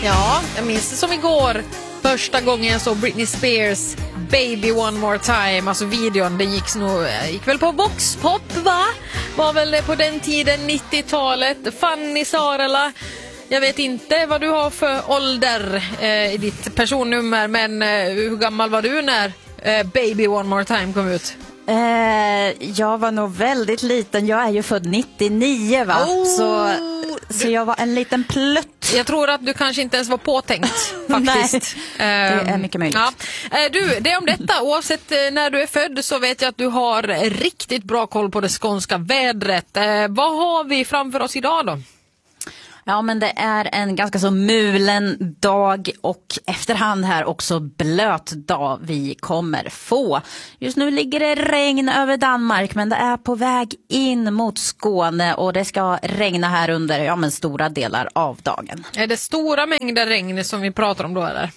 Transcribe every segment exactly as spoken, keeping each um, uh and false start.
Ja, jag minns det som igår. Första gången jag såg Britney Spears Baby One More Time. Alltså videon, den gick, nog, gick väl på Vox Pop, va? Var väl på den tiden, nittiotalet. Fanny Sarela. Jag vet inte vad du har för ålder eh, i ditt personnummer. Men eh, hur gammal var du när eh, Baby One More Time kom ut? Eh, jag var nog väldigt liten. Jag är ju född nittionio, va? Oh, så, så jag var en liten plutt. Jag tror att du kanske inte ens var påtänkt, faktiskt. Nej, det är mycket möjligt. Ja. Du, det är om detta. Oavsett när du är född så vet jag att du har riktigt bra koll på det skånska vädret. Eh, vad har vi framför oss idag då? Ja, men det är en ganska så mulen dag och efterhand här också blöt dag vi kommer få. Just nu ligger det regn över Danmark, men det är på väg in mot Skåne och det ska regna här under ja, men stora delar av dagen. Är det stora mängder regn som vi pratar om då, eller?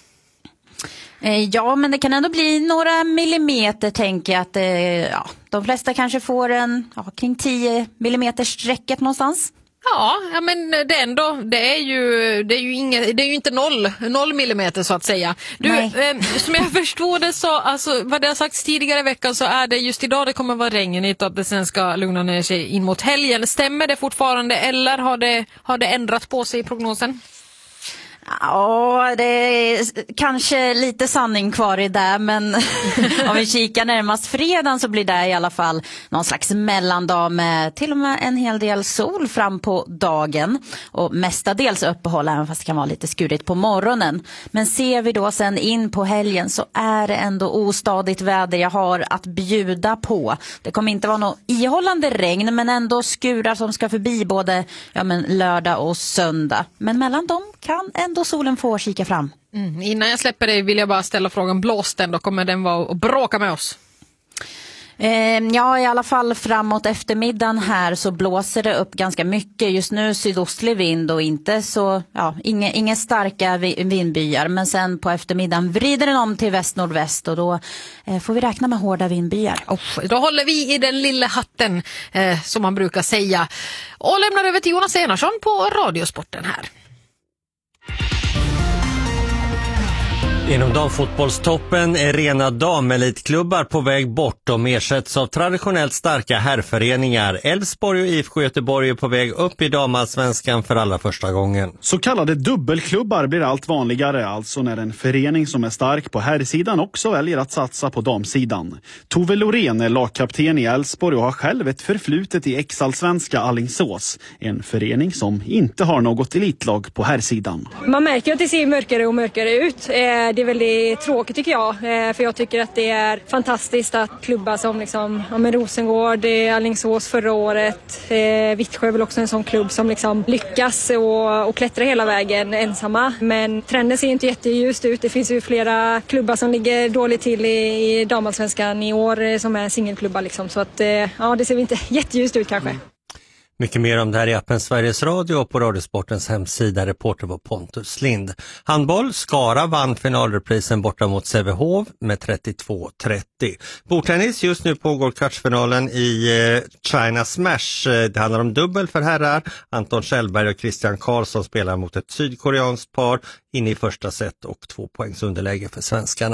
Ja, men det kan ändå bli några millimeter, tänker jag. Att ja, de flesta kanske får en ja, kring tio millimeter sträcket någonstans. Ja, ja, men det ändå, det är ju, det är ju, inget, det är ju inte noll, noll millimeter så att säga. Du, eh, som jag förstod det så, alltså, vad det har sagts tidigare i veckan så är det just idag det kommer vara regnigt och att det sen ska lugna ner sig in mot helgen. Stämmer det fortfarande eller har det, har det ändrat på sig i prognosen? Ja, det är kanske lite sanning kvar i det, men om vi kikar närmast fredagen så blir det i alla fall någon slags mellandag med till och med en hel del sol fram på dagen och mestadels uppehåll, även fast det kan vara lite skurigt på morgonen. Men ser vi då sen in på helgen så är det ändå ostadigt väder jag har att bjuda på. Det kommer inte vara något ihållande regn, men ändå skurar som ska förbi både ja, men lördag och söndag. Men mellan dem kan ändå solen får kika fram. Mm, innan jag släpper dig vill jag bara ställa frågan, blås den då? Kommer den vara och bråka med oss? Eh, ja, i alla fall framåt eftermiddagen här så blåser det upp ganska mycket. Just nu sydostlig vind och inte så, ja, inga, inga starka vindbyar. Men sen på eftermiddagen vrider den om till väst-nordväst och då eh, får vi räkna med hårda vindbyar. Oh, då håller vi i den lilla hatten eh, som man brukar säga. Och lämnar över till Jonas Enarsson på Radiosporten här. Inom damfotbollstoppen är rena damelitklubbar på väg bort. De ersätts av traditionellt starka herrföreningar. Elfsborg och I F K Göteborg är på väg upp i damallsvenskan för allra första gången. Så kallade dubbelklubbar blir allt vanligare, alltså när en förening som är stark på herrsidan också väljer att satsa på damsidan. Tove Lorén är lagkapten i Elfsborg och har själv ett förflutet i ex-allsvenska Alingsås. En förening som inte har något elitlag på herrsidan. Man märker att det ser mörkare och mörkare ut. Det är väldigt tråkigt tycker jag, för jag tycker att det är fantastiskt att klubbar som liksom, ja, med Rosengård, Alingsås förra året, eh, Vittsjö är väl också en sån klubb som liksom lyckas och, och klättrar hela vägen ensamma. Men trenden ser inte jätteljust ut. Det finns ju flera klubbar som ligger dåligt till i, i damallsvenskan i år som är singelklubbar liksom, så att eh, ja, det ser inte jätteljust ut kanske. Mm. Mycket mer om det här i appen Sveriges Radio och på Radiosportens hemsida. Reporter var Pontus Lind. Handboll, Skara vann finalreprisen borta mot Sävehof med trettiotvå trettio. Bordtennis, just nu pågår kvartsfinalen i eh, China Smash. Det handlar om dubbel för herrar. Anton Kjellberg och Christian Karlsson spelar mot ett sydkoreanskt par inne i första set och två poängs underläge för svenskarna.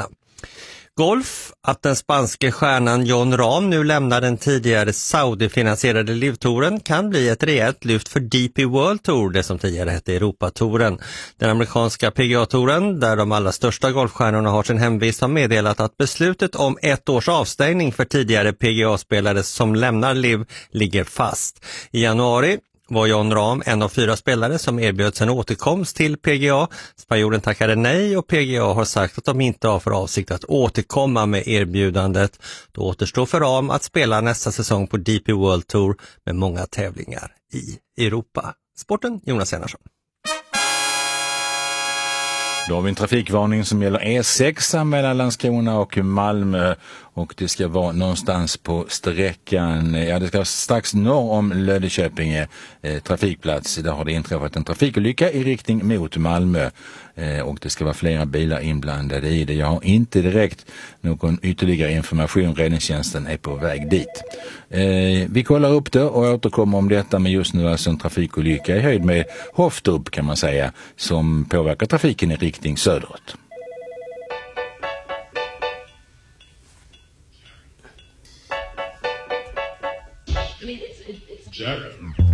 Golf, att den spanske stjärnan Jon Rahm nu lämnar den tidigare Saudi-finansierade livtouren kan bli ett rejält lyft för D P World Tour, det som tidigare hette Europatouren. Den amerikanska P G A-touren, där de allra största golfstjärnorna har sin hemvist, har meddelat att beslutet om ett års avstängning för tidigare P G A-spelare som lämnar liv ligger fast. I januari var Jon Rahm en av fyra spelare som erbjöds en återkomst till P G A. Spanjoren tackade nej och P G A har sagt att de inte har för avsikt att återkomma med erbjudandet. Då återstår för Rahm att spela nästa säsong på D P World Tour med många tävlingar i Europa. Sporten, Jonas Enarsson. Då har vi en trafikvarning som gäller E sex mellan Landskrona och Malmö och det ska vara någonstans på sträckan, ja det ska vara strax norr om Löddeköpinge eh, trafikplats. Där har det inträffat en trafikolycka i riktning mot Malmö eh, och det ska vara flera bilar inblandade i det. Jag har inte direkt någon ytterligare information, räddningstjänsten är på väg dit. Eh, vi kollar upp det och återkommer om detta, med just nu alltså en trafikolycka i höjd med Hoftorp kan man säga, som påverkar trafiken i riktning söderut. Jack.